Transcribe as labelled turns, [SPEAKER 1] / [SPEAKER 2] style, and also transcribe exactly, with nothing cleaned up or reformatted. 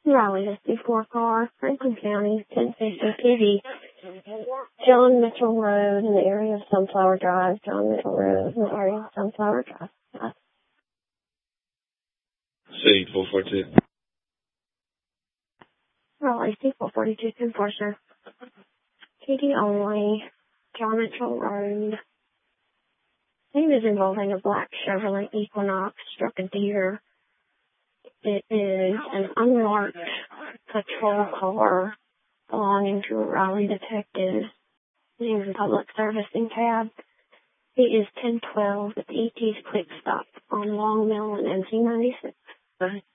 [SPEAKER 1] Raleigh fifty-four car, Franklin County, ten fifty P D. John Mitchell Road in the area of Sunflower Drive. John Mitchell Road in the area of Sunflower Drive.
[SPEAKER 2] C four forty-two.
[SPEAKER 1] Raleigh C four forty-two ten four, sir. P D only. John Mitchell Road. Thing is involving a black Chevrolet Equinox struck a deer. It is an unmarked patrol car belonging to a Raleigh detective. His name is Public Service in cab. He is ten twelve at the E T's Quick Stop on Long Mill and M C ninety-six.